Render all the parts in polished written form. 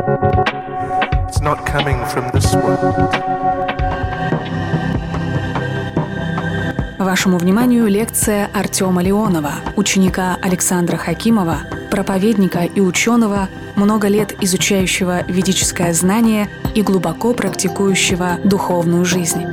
It's not coming from this world. Вашему вниманию лекция Артема Леонова, ученика Александра Хакимова, проповедника и ученого, много лет изучающего ведическое знание и глубоко практикующего духовную жизнь.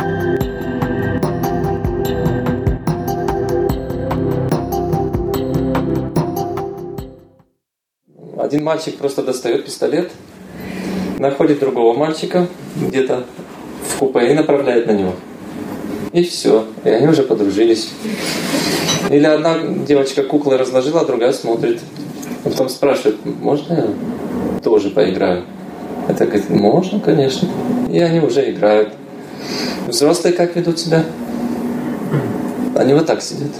Один мальчик просто достает пистолет, находит другого мальчика где-то в купе и направляет на него. И все. И они уже подружились. Или одна девочка куклы разложила, а другая смотрит. А потом спрашивает: можно я тоже поиграю? Это говорит: можно, конечно. И они уже играют. Взрослые как ведут себя? Они вот так сидят.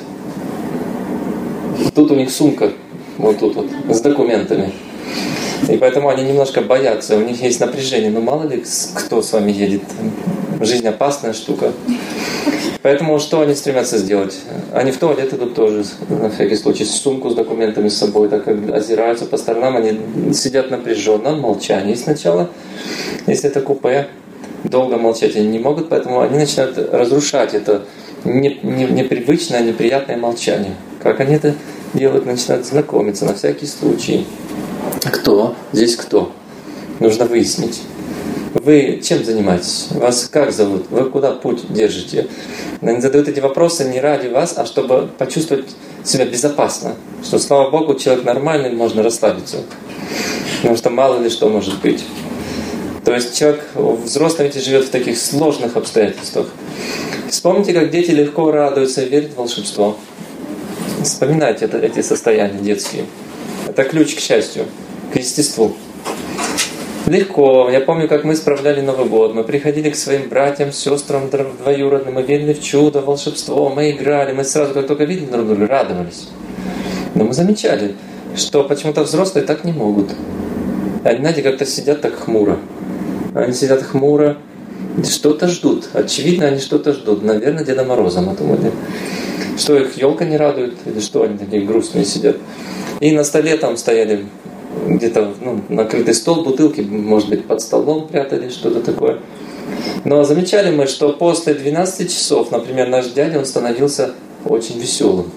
Тут у них сумка, вот тут вот, с документами. И поэтому они немножко боятся, у них есть напряжение. Но мало ли кто с вами едет. Жизнь опасная штука. Поэтому что они стремятся сделать? Они в туалет идут тоже, на всякий случай, сумку с документами с собой, так как озираются по сторонам, они сидят напряженно, в молчании сначала. Если это купе, долго молчать они не могут, поэтому они начинают разрушать это непривычное, неприятное молчание. Как они это делают? Начинают знакомиться на всякий случай. Кто? Здесь кто? Нужно выяснить. Вы чем занимаетесь? Вас как зовут? Вы куда путь держите? Они задают эти вопросы не ради вас, а чтобы почувствовать себя безопасно. Что, слава Богу, человек нормальный, можно расслабиться. Потому что мало ли что может быть. То есть человек взрослый ведь живет в таких сложных обстоятельствах. Вспомните, как дети легко радуются и верят в волшебство. Вспоминайте эти состояния детские. Это ключ к счастью, к естеству. Легко. Я помню, как мы справляли Новый год. Мы приходили к своим братьям, сестрам, двоюродным, мы верили в чудо, волшебство, мы играли. Мы сразу, как только видели друг друга, радовались. Но мы замечали, что почему-то взрослые так не могут. Они, знаете, как-то сидят так хмуро. Они сидят хмуро, что-то ждут. Очевидно, они что-то ждут. Наверное, Деда Мороза на том деле. Что их елка не радует, или что они такие грустные сидят. И на столе там стояли где-то накрытый стол, бутылки, может быть, под столом прятали, что-то такое. Но замечали мы, что после 12 часов, например, наш дядя, он становился очень веселым.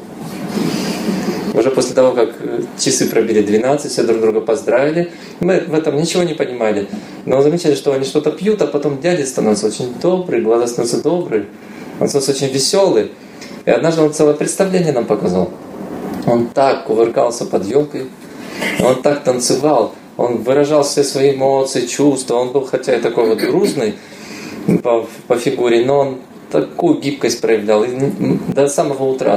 Уже после того, как часы пробили 12, все друг друга поздравили, мы в этом ничего не понимали. Но замечали, что они что-то пьют, а потом дядя становится очень добрый, глаза становятся добрые, он становится очень веселый. И однажды он целое представление нам показал. Он так кувыркался под елкой, он так танцевал, он выражал все свои эмоции, чувства. Он был, хотя и такой вот грузный по фигуре, но он такую гибкость проявлял до самого утра.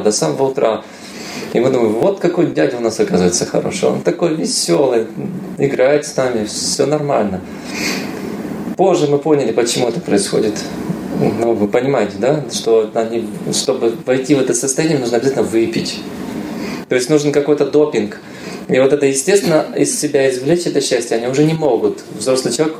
И мы думаем, вот какой дядя у нас оказывается хороший. Он такой веселый, играет с нами, все нормально. Позже мы поняли, почему это происходит. Вы понимаете, да, что чтобы войти в это состояние, нужно обязательно выпить. То есть нужен какой-то допинг. И вот это, естественно, из себя извлечь это счастье они уже не могут. Взрослый человек